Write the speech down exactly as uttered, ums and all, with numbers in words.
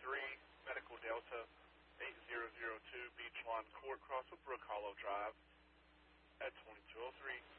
three, Medical Delta, eight zero zero two, Beach Lawn Court, cross of Brook Hollow Drive at twenty-two oh three.